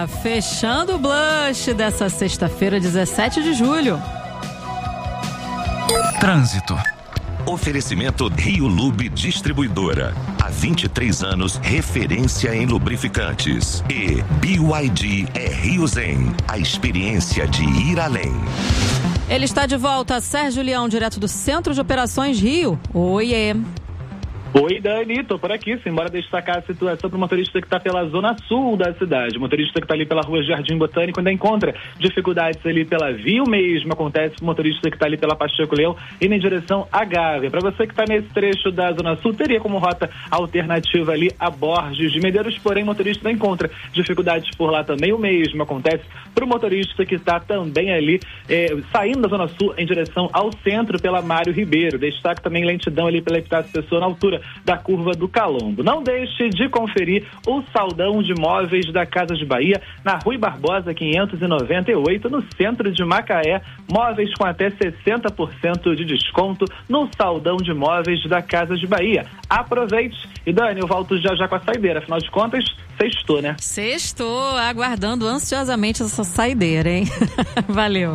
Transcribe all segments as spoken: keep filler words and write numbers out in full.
Fechando o blush dessa sexta-feira, dezessete de julho. Trânsito. Oferecimento Rio Lube Distribuidora. Há vinte e três anos, referência em lubrificantes. E B Y D é Rio Zen, a experiência de ir além. Ele está de volta, Sérgio Leão, direto do Centro de Operações Rio. Oiê. Oi, Dani, tô por aqui. Simbora destacar a situação para o motorista que está pela zona sul da cidade. O motorista que está ali pela rua Jardim Botânico ainda encontra dificuldades ali pela via. O mesmo acontece com o motorista que está ali pela Pacheco Leão indo em direção à Gávea. Para você que está nesse trecho da zona sul, teria como rota alternativa ali a Borges de Medeiros, porém o motorista não encontra dificuldades por lá também. O mesmo acontece para o motorista que está também ali eh, saindo da zona sul em direção ao centro pela Mário Ribeiro. Destaque também lentidão ali pela Epitácio Pessoa na altura da curva do Calombo. Não deixe de conferir o saldão de móveis da Casas de Bahia na Rui Barbosa quinhentos e noventa e oito, no centro de Macaé. Móveis com até sessenta por cento de desconto no saldão de móveis da Casas de Bahia. Aproveite. E Dani, eu volto já já com a saideira. Afinal de contas, sextou, né? Sextou, aguardando ansiosamente essa saideira, hein? Valeu.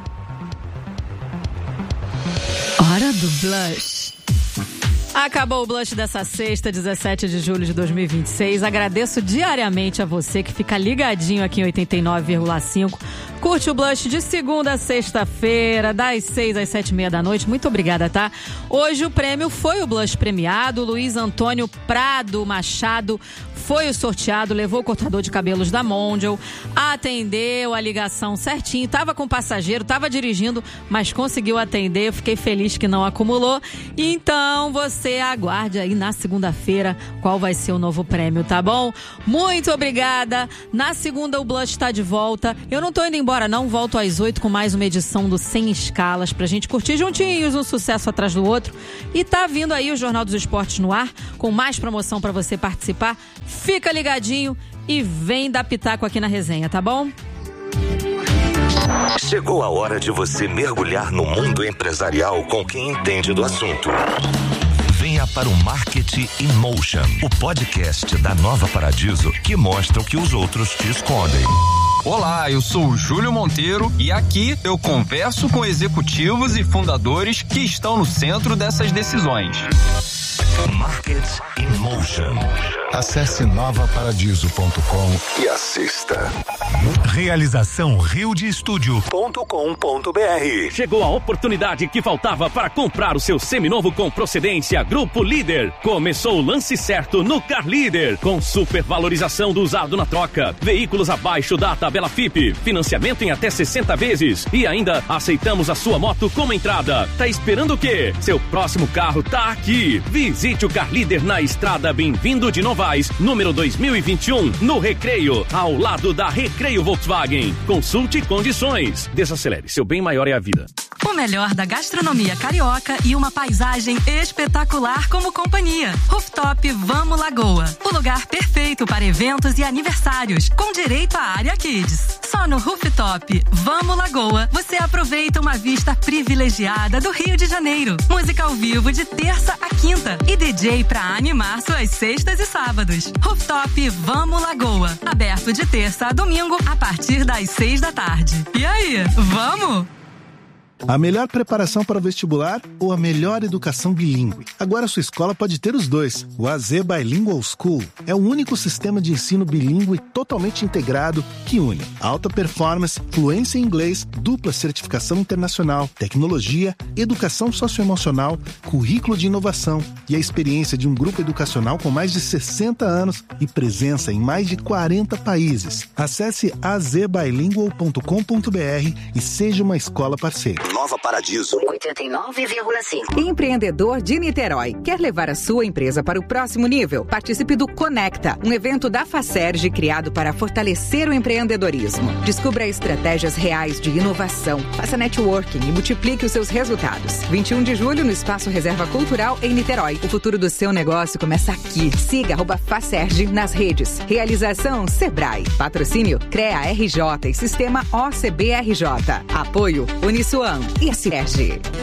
Hora do blush. Acabou o blush dessa sexta, dezessete de julho de dois mil e vinte e seis. Agradeço diariamente a você que fica ligadinho aqui em oitenta e nove vírgula cinco. Curte o blush de segunda a sexta-feira, das seis às sete e meia da noite. Muito obrigada, tá? Hoje o prêmio foi o blush premiado. Luiz Antônio Prado Machado foi o sorteado, levou o cortador de cabelos da Mondial, atendeu a ligação certinho, tava com o passageiro, tava dirigindo, mas conseguiu atender. Eu fiquei feliz que não acumulou. Então você aguarde aí na segunda-feira qual vai ser o novo prêmio, tá bom? Muito obrigada. Na segunda o blush tá de volta. Eu não tô indo embora não, volto às oito com mais uma edição do Sem Escalas pra gente curtir juntinhos, um sucesso atrás do outro. E tá vindo aí o Jornal dos Esportes no ar, com mais promoção pra você participar. Fica ligadinho e vem dar pitaco aqui na resenha, tá bom? Chegou a hora de você mergulhar no mundo empresarial com quem entende do assunto. Venha para o Marketing in Motion, o podcast da Nova Paradiso que mostra o que os outros te escondem. Olá, eu sou o Júlio Monteiro e aqui eu converso com executivos e fundadores que estão no centro dessas decisões. Market in Motion. Acesse nova paradiso ponto com e assista. Realização rio de estúdio ponto com ponto b r. Chegou a oportunidade que faltava para comprar o seu seminovo com procedência Grupo Líder. Começou o lance certo no Car Líder, com supervalorização do usado na troca, veículos abaixo da tabela F I P, financiamento em até sessenta vezes e ainda aceitamos a sua moto como entrada. Tá esperando o quê? Seu próximo carro tá aqui. Visite o Car Líder na estrada Bem-vindo de Novaes, número dois mil e vinte e um, no Recreio, ao lado da Recreio Volkswagen. Consulte condições. Desacelere, seu bem maior é a vida. O melhor da gastronomia carioca e uma paisagem espetacular como companhia. Rooftop Vamos Lagoa. O lugar perfeito para eventos e aniversários, com direito à área Kids. Só no Rooftop Vamos Lagoa você aproveita uma vista privilegiada do Rio de Janeiro. Música ao vivo de terça a quinta e D J para animar suas sextas e sábados. Rooftop Vamos Lagoa. Aberto de terça a domingo a partir das seis da tarde. E aí, vamos? A melhor preparação para o vestibular ou a melhor educação bilíngue? Agora sua escola pode ter os dois. O A Z Bilingual School é o único sistema de ensino bilíngue totalmente integrado que une alta performance, fluência em inglês, dupla certificação internacional, tecnologia, educação socioemocional, currículo de inovação e a experiência de um grupo educacional com mais de sessenta anos e presença em mais de quarenta países. Acesse a z bilingual ponto com ponto b r e seja uma escola parceira. Nova Paradiso oitenta e nove vírgula cinco. Empreendedor de Niterói. Quer levar a sua empresa para o próximo nível? Participe do Conecta, um evento da Facerj criado para fortalecer o empreendedorismo. Descubra estratégias reais de inovação, faça networking e multiplique os seus resultados. vinte e um de julho no Espaço Reserva Cultural em Niterói. O futuro do seu negócio começa aqui. Siga arroba Facerj nas redes. Realização Sebrae. Patrocínio CREA R J e Sistema O C B R J. Apoio Uniswan e a Sirege.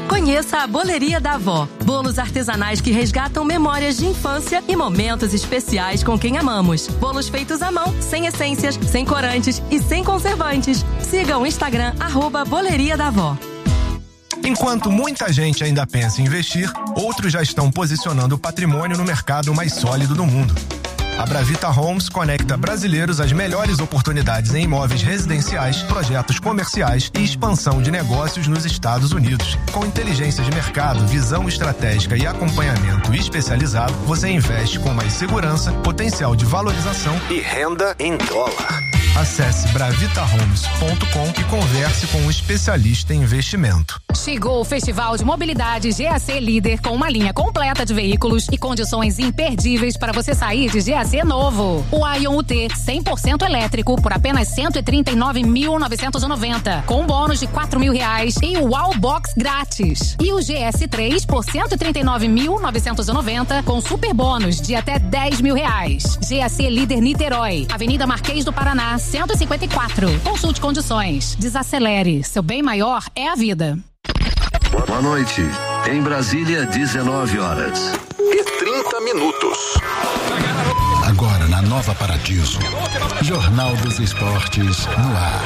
Conheça a Boleria da Avó. Bolos artesanais que resgatam memórias de infância e momentos especiais com quem amamos. Bolos feitos à mão, sem essências, sem corantes e sem conservantes. Siga o Instagram, arroba Boleria da Avó. Enquanto muita gente ainda pensa em investir, outros já estão posicionando o patrimônio no mercado mais sólido do mundo. A Bravita Homes conecta brasileiros às melhores oportunidades em imóveis residenciais, projetos comerciais e expansão de negócios nos Estados Unidos. Com inteligência de mercado, visão estratégica e acompanhamento especializado, você investe com mais segurança, potencial de valorização e renda em dólar. Acesse bravita homes ponto com e converse com um especialista em investimento. Chegou o Festival de Mobilidade G A C Líder com uma linha completa de veículos e condições imperdíveis para você sair de G A C novo. O Ion U T cem por cento elétrico por apenas cento e trinta e nove mil novecentos e noventa, com bônus de quatro mil reais e o Wallbox grátis. E o G S três por cento e trinta e nove mil novecentos e noventa, com super bônus de até dez mil reais. G A C Líder Niterói, Avenida Marquês do Paraná, cento e cinquenta e quatro. Consulte condições. Desacelere. Seu bem maior é a vida. Boa noite. Em Brasília, dezenove horas e trinta minutos. Agora na Nova Paradiso. Jornal dos Esportes no ar.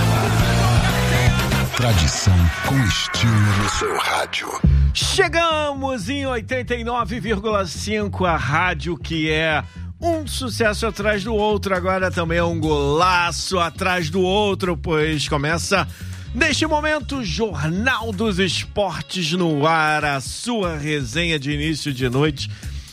Tradição com estilo no seu rádio. Chegamos em oitenta e nove vírgula cinco, a rádio que é um sucesso atrás do outro, agora também é um golaço atrás do outro, pois começa neste momento Jornal dos Esportes no ar, a sua resenha de início de noite.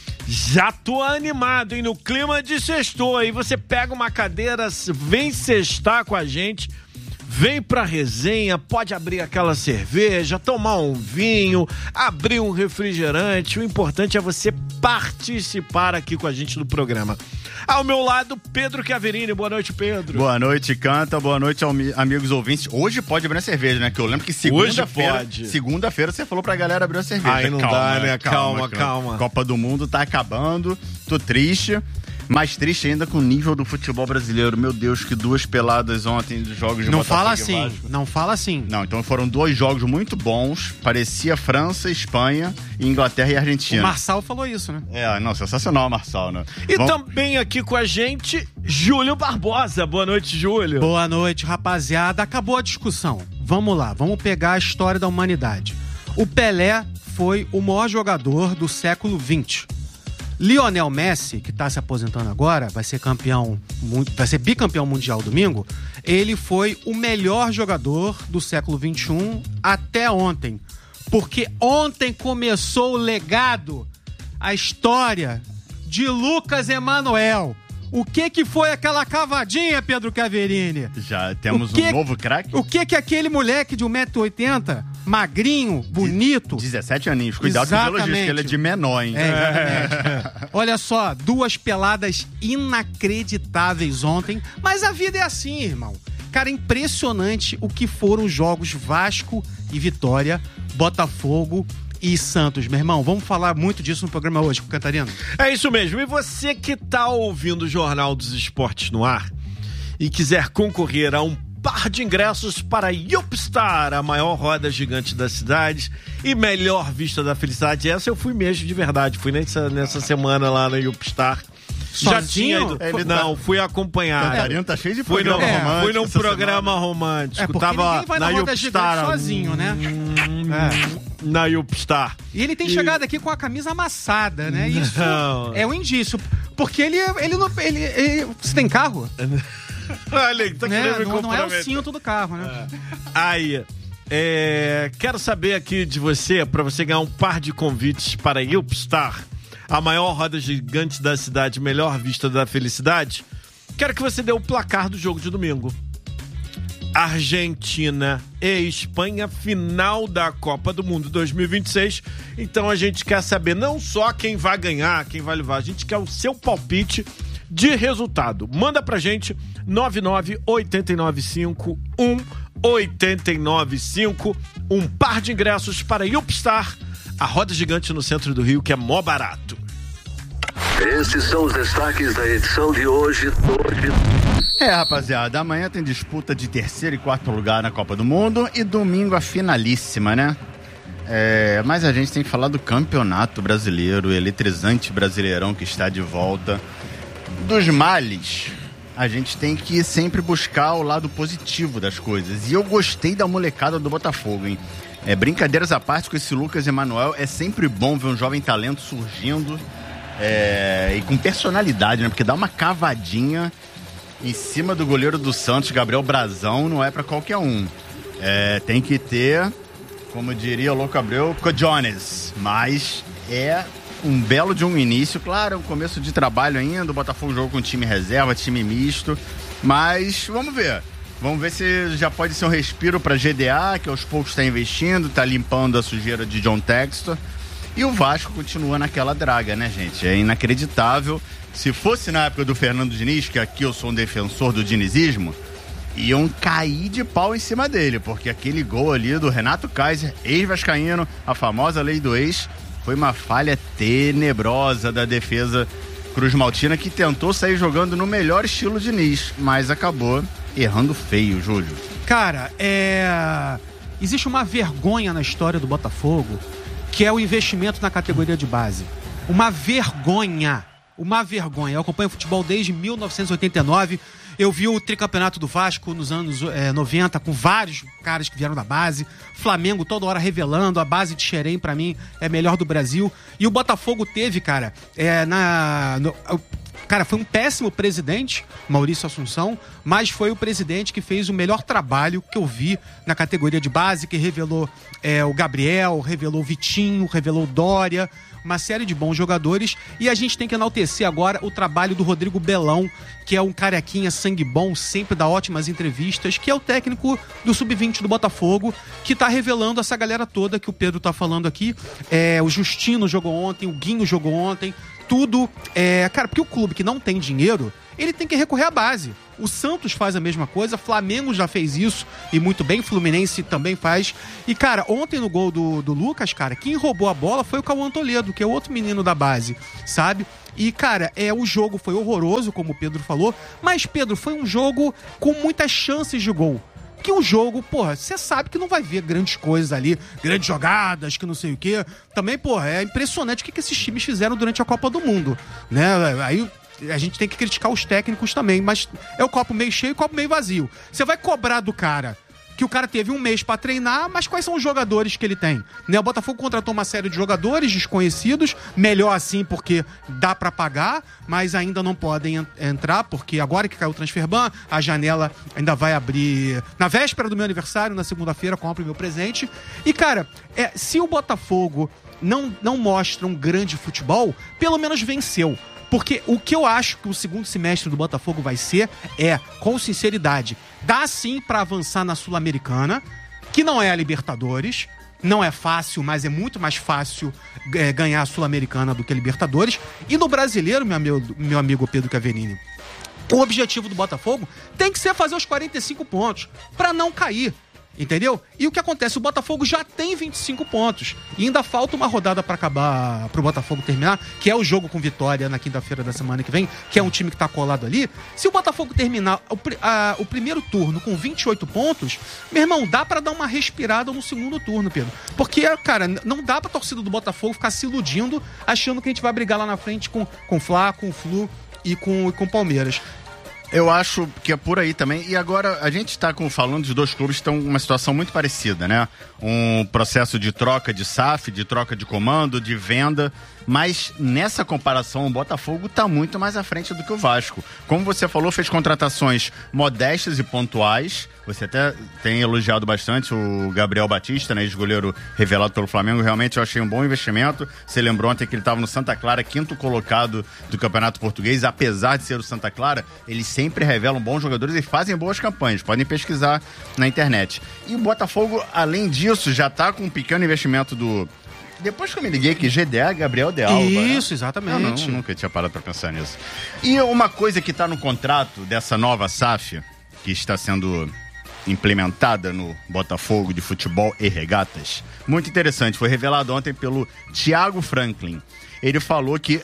Já tô animado, hein? No clima de sextou, aí você pega uma cadeira, vem sextar com a gente, vem pra resenha, pode abrir aquela cerveja, tomar um vinho, abrir um refrigerante. O importante é você participar aqui com a gente do programa. Ao meu lado, Pedro Chiaverini. Boa noite, Pedro. Boa noite, Canta. Boa noite, amigos ouvintes. Hoje pode abrir a cerveja, né? Que eu lembro que segunda-feira... Segunda-feira você falou pra galera abrir a cerveja. Aí não calma, dá, né? Calma, calma, calma. Copa do Mundo tá acabando. Tô triste. Mais triste ainda com o nível do futebol brasileiro. Meu Deus, que duas peladas ontem de jogos de Não Botafogo fala e assim, Vasco. não fala assim. Não, então foram dois jogos muito bons. Parecia França, Espanha, Inglaterra e Argentina. O Marçal falou isso, né? É, não, sensacional, Marçal, né? E Vamos... também aqui com a gente, Júlio Barbosa. Boa noite, Júlio. Boa noite, rapaziada. Acabou a discussão. Vamos lá, vamos pegar a história da humanidade. O Pelé foi o maior jogador do século vinte. Lionel Messi, que está se aposentando agora, vai ser campeão, vai ser bicampeão mundial domingo. Ele foi o melhor jogador do século vinte e um até ontem. Porque ontem começou o legado, a história de Lucas Emanuel. O que que foi aquela cavadinha, Pedro Chiaverini? Já temos que, um novo craque? O que que aquele moleque de um metro e oitenta, magrinho, bonito... dezessete aninhos, cuidado com o elogio, que ele é de menor, hein? É, exatamente. Olha só, duas peladas inacreditáveis ontem, mas a vida é assim, irmão. Cara, impressionante o que foram os jogos Vasco e Vitória, Botafogo e Santos, meu irmão. Vamos falar muito disso no programa hoje, com o Cantarino. É isso mesmo. E você que tá ouvindo o Jornal dos Esportes no ar e quiser concorrer a um par de ingressos para Yupstar, a maior roda gigante da cidade e melhor vista da felicidade, essa eu fui mesmo de verdade. Fui nessa, nessa semana lá no Yupstar. Já tinha ido. Ele não, tá... fui acompanhado. Cantarino tá cheio de fui programa no, romântico. Fui num programa semana. romântico. É, porque Tava ninguém vai na, na roda gigante sozinho, né? Hum, é. Na Yupstar. E ele tem e... chegado aqui com a camisa amassada, né? Isso não. É um indício. Porque ele, ele não... Ele, ele, você tem carro? Olha, ele tá né? querendo me não, não é o cinto do carro, né? É. Aí, é, quero saber aqui de você, pra você ganhar um par de convites para Yupstar, a maior roda gigante da cidade, melhor vista da felicidade. Quero que você dê o placar do jogo de domingo. Argentina e Espanha, final da Copa do Mundo dois mil e vinte e seis. Então a gente quer saber não só quem vai ganhar, quem vai levar, a gente quer o seu palpite de resultado. Manda pra gente nove nove oito nove cinco um oito nove cinco, um par de ingressos para Yupstar, a roda gigante no centro do Rio, que é mó barato. Esses são os destaques da edição de hoje. É, rapaziada, amanhã tem disputa de terceiro e quarto lugar na Copa do Mundo e domingo a finalíssima, né? É, mas a gente tem que falar do Campeonato Brasileiro, eletrizante Brasileirão que está de volta. Dos males, a gente tem que sempre buscar o lado positivo das coisas. E eu gostei da molecada do Botafogo, hein? É, brincadeiras à parte com esse Lucas Emanuel, é sempre bom ver um jovem talento surgindo é, e com personalidade, né? Porque dá uma cavadinha em cima do goleiro do Santos, Gabriel Brazão, não é pra qualquer um. É, tem que ter, como diria o Louco Abreu, cojones. Mas é um belo de um início, claro, um começo de trabalho ainda. O Botafogo jogou com time reserva, time misto. Mas vamos ver. Vamos ver se já pode ser um respiro para G D A, que aos poucos está investindo, está limpando a sujeira de John Textor. E o Vasco continua naquela draga, né, gente? É inacreditável. Se fosse na época do Fernando Diniz, que aqui eu sou um defensor do dinizismo, iam cair de pau em cima dele, porque aquele gol ali do Renato Kaiser, ex-vascaíno, a famosa lei do ex, foi uma falha tenebrosa da defesa cruz-maltina, que tentou sair jogando no melhor estilo Diniz, mas acabou errando feio, Júlio. Cara, é... existe uma vergonha na história do Botafogo, que é o investimento na categoria de base. Uma vergonha. Uma vergonha. Eu acompanho futebol desde mil novecentos e oitenta e nove. Eu vi o tricampeonato do Vasco nos anos é, noventa, com vários caras que vieram da base. Flamengo toda hora revelando. A base de Xerém, pra mim, é a melhor do Brasil. E o Botafogo teve, cara, é, na... No, Cara, foi um péssimo presidente, Maurício Assunção, mas foi o presidente que fez o melhor trabalho que eu vi na categoria de base, que revelou é, o Gabriel, revelou o Vitinho, revelou o Dória, uma série de bons jogadores. E a gente tem que enaltecer agora o trabalho do Rodrigo Belão, que é um carequinha sangue bom, sempre dá ótimas entrevistas, que é o técnico do sub vinte do Botafogo, que tá revelando essa galera toda que o Pedro tá falando aqui. É, o Justino jogou ontem, o Guinho jogou ontem. Tudo, é, cara, porque o clube que não tem dinheiro, ele tem que recorrer à base. O Santos faz a mesma coisa, Flamengo já fez isso, e muito bem, Fluminense também faz. E, cara, ontem no gol do, do Lucas, cara, quem roubou a bola foi o Cauã Toledo, que é outro menino da base, sabe? E, cara, é, o jogo foi horroroso, como o Pedro falou, mas, Pedro, foi um jogo com muitas chances de gol. Que o jogo, porra, você sabe que não vai ver grandes coisas ali, grandes jogadas, que não sei o quê. Também, porra, é impressionante o que, que esses times fizeram durante a Copa do Mundo, né? Aí a gente tem que criticar os técnicos também, mas é o copo meio cheio e o copo meio vazio. Você vai cobrar do cara que o cara teve um mês pra treinar, mas quais são os jogadores que ele tem? Né? O Botafogo contratou uma série de jogadores desconhecidos, melhor assim porque dá pra pagar, mas ainda não podem en- entrar, porque agora que caiu o transfer ban, a janela ainda vai abrir na véspera do meu aniversário, na segunda-feira, compro o meu presente. E, cara, é, se o Botafogo não, não mostra um grande futebol, pelo menos venceu. Porque o que eu acho que o segundo semestre do Botafogo vai ser é, com sinceridade, dá sim pra avançar na Sul-Americana, que não é a Libertadores, não é fácil, mas é muito mais fácil é, ganhar a Sul-Americana do que a Libertadores. E no Brasileiro, meu amigo, meu amigo Pedro Caverini, o objetivo do Botafogo tem que ser fazer os quarenta e cinco pontos, pra não cair. Entendeu? E o que acontece? O Botafogo já tem vinte e cinco pontos. E ainda falta uma rodada pra acabar, pro Botafogo terminar, que é o jogo com Vitória na quinta-feira da semana que vem, que é um time que tá colado ali. Se o Botafogo terminar o, a, o primeiro turno com vinte e oito pontos, meu irmão, dá pra dar uma respirada no segundo turno, Pedro. Porque, cara, não dá pra torcida do Botafogo ficar se iludindo, achando que a gente vai brigar lá na frente com o Fla, com o Flu e com o Palmeiras. Eu acho que é por aí também. E agora a gente está falando de dois clubes que estão em uma situação muito parecida, né? Um processo de troca de S A F, de troca de comando, de venda. Mas nessa comparação o Botafogo está muito mais à frente do que o Vasco. Como você falou, fez contratações modestas e pontuais. Você até tem elogiado bastante o Gabriel Batista, né, ex-goleiro revelado pelo Flamengo. Realmente eu achei um bom investimento. Você lembrou ontem que ele estava no Santa Clara, quinto colocado do Campeonato Português. Apesar de ser o Santa Clara, eles sempre revelam bons jogadores e fazem boas campanhas. Podem pesquisar na internet. E o Botafogo, além disso, já está com um pequeno investimento do... Depois que eu me liguei que G D A, Gabriel de Alba. Isso, né? exatamente. Eu não, nunca tinha parado pra pensar nisso. E uma coisa que tá no contrato dessa nova S A F, que está sendo implementada no Botafogo de Futebol e Regatas, muito interessante, foi revelado ontem pelo Thiago Franklin. Ele falou que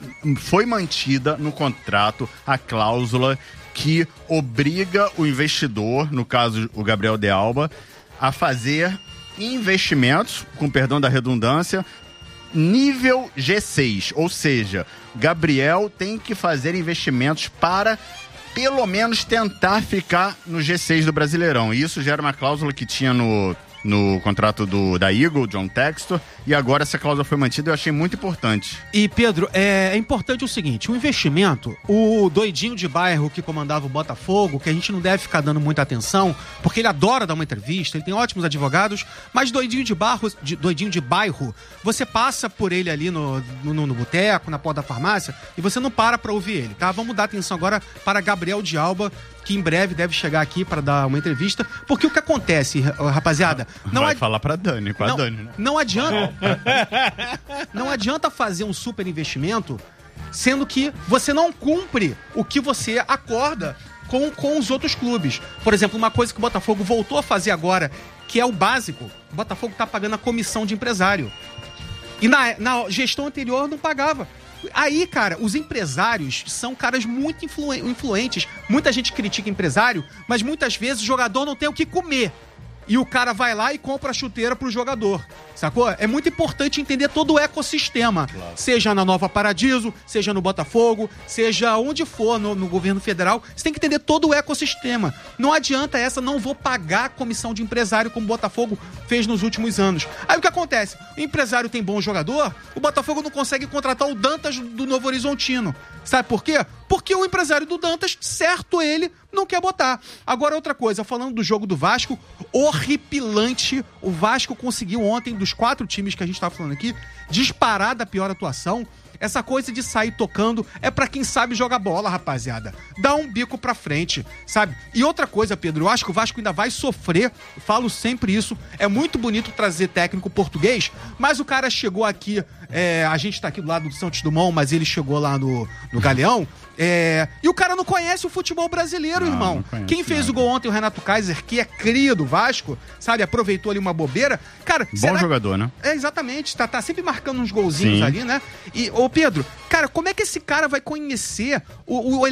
foi mantida no contrato a cláusula que obriga o investidor, no caso o Gabriel de Alba, a fazer investimentos, com perdão da redundância, nível G seis. Ou seja, Gabriel tem que fazer investimentos para pelo menos tentar ficar no G seis do Brasileirão. E isso gera uma cláusula que tinha no, no contrato do, da Eagle, John Textor, e agora essa cláusula foi mantida e eu achei muito importante. E, Pedro, é, é importante o seguinte, o investimento, o doidinho de bairro que comandava o Botafogo, que a gente não deve ficar dando muita atenção, porque ele adora dar uma entrevista, ele tem ótimos advogados, mas doidinho de, barro, de, doidinho de bairro, você passa por ele ali no, no, no boteco, na porta da farmácia, e você não para pra ouvir ele, tá? Vamos dar atenção agora para Gabriel de Alba, que em breve deve chegar aqui para dar uma entrevista, porque o que acontece, rapaziada... Não Vai ad... falar pra Dani, com não, a Dani, né? Não adianta... Não adianta fazer um super investimento, sendo que você não cumpre o que você acorda com, com os outros clubes. Por exemplo, uma coisa que o Botafogo voltou a fazer agora, que é o básico, o Botafogo está pagando a comissão de empresário. E na, na gestão anterior não pagava. Aí, cara, os empresários são caras muito influ- influentes. Muita gente critica empresário, mas muitas vezes o jogador não tem o que comer. E o cara vai lá e compra a chuteira pro jogador, sacou? É muito importante entender todo o ecossistema, claro. Seja na Nova Paradiso, seja no Botafogo, seja onde for no, no governo federal, você tem que entender todo o ecossistema. Não adianta essa, não vou pagar a comissão de empresário como o Botafogo fez nos últimos anos. Aí o que acontece? O empresário tem bom jogador, o Botafogo não consegue contratar o Dantas do Novo Horizontino. Sabe por quê? Porque o empresário do Dantas, certo ele, não quer botar. Agora outra coisa, falando do jogo do Vasco, horripilante, o Vasco conseguiu ontem, dos quatro times que a gente estava falando aqui, disparar da pior atuação. Essa coisa de sair tocando é pra quem sabe jogar bola, rapaziada. Dá um bico pra frente, sabe? E outra coisa, Pedro, eu acho que o Vasco ainda vai sofrer, falo sempre isso, é muito bonito trazer técnico português, mas o cara chegou aqui, é, a gente tá aqui do lado do Santos Dumont, mas ele chegou lá no, no Galeão, é, e o cara não conhece o futebol brasileiro, não, irmão. Não conhece, Quem fez nada. o gol ontem, o Renato Kaiser, que é cria do Vasco, sabe? Aproveitou ali uma bobeira. Cara, bom será... jogador, né? É, exatamente. Tá, tá sempre marcando uns golzinhos Sim. ali, né? E, ô Pedro, cara, como é que esse cara vai conhecer o, o,